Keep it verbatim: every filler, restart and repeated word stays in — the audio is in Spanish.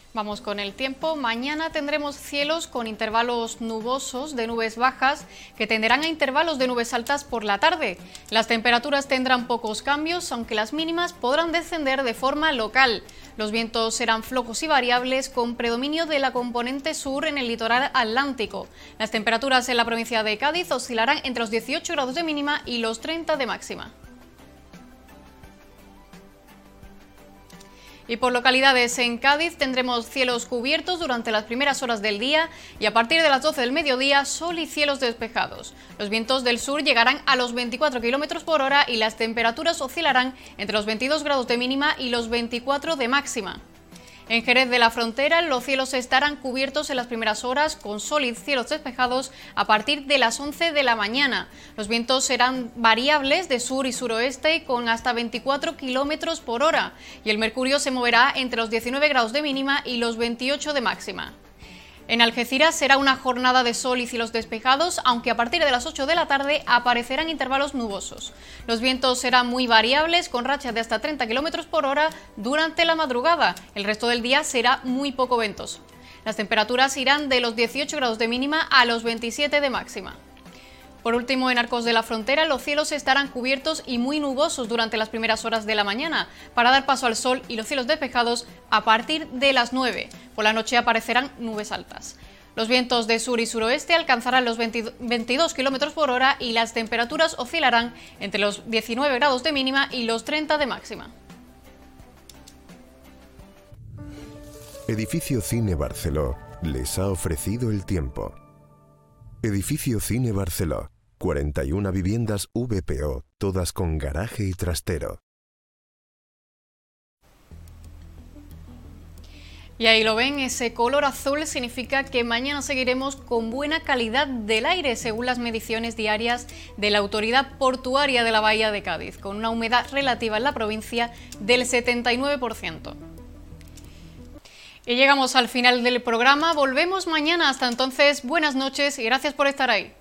Vamos con el tiempo. Mañana tendremos cielos con intervalos nubosos de nubes bajas que tenderán a intervalos de nubes altas por la tarde. Las temperaturas tendrán pocos cambios, aunque las mínimas podrán descender de forma local. Los vientos serán flojos y variables con predominio de la componente sur en el litoral atlántico. Las temperaturas en la provincia de Cádiz oscilarán entre los dieciocho grados de mínima y los treinta de máxima. Y por localidades en Cádiz tendremos cielos cubiertos durante las primeras horas del día y a partir de las doce del mediodía sol y cielos despejados. Los vientos del sur llegarán a los veinticuatro kilómetros por hora y las temperaturas oscilarán entre los veintidós grados de mínima y los veinticuatro de máxima. En Jerez de la Frontera los cielos estarán cubiertos en las primeras horas con sol y cielos despejados a partir de las once de la mañana. Los vientos serán variables de sur y suroeste con hasta veinticuatro kilómetros por hora y el mercurio se moverá entre los diecinueve grados de mínima y los veintiocho de máxima. En Algeciras será una jornada de sol y cielos despejados, aunque a partir de las ocho de la tarde aparecerán intervalos nubosos. Los vientos serán muy variables, con rachas de hasta treinta kilómetros por hora durante la madrugada. El resto del día será muy poco ventoso. Las temperaturas irán de los dieciocho grados de mínima a los veintisiete de máxima. Por último, en Arcos de la Frontera los cielos estarán cubiertos y muy nubosos durante las primeras horas de la mañana, para dar paso al sol y los cielos despejados a partir de las nueve. Por la noche aparecerán nubes altas. Los vientos de sur y suroeste alcanzarán los veintidós kilómetros por hora y las temperaturas oscilarán entre los diecinueve grados de mínima y los treinta de máxima. Edificio Cine Barceló les ha ofrecido el tiempo. Edificio Cine Barceló, cuarenta y una viviendas V P O, todas con garaje y trastero. Y ahí lo ven, ese color azul significa que mañana seguiremos con buena calidad del aire, según las mediciones diarias de la Autoridad Portuaria de la Bahía de Cádiz, con una humedad relativa en la provincia del setenta y nueve por ciento. Y llegamos al final del programa, volvemos mañana, hasta entonces buenas noches y gracias por estar ahí.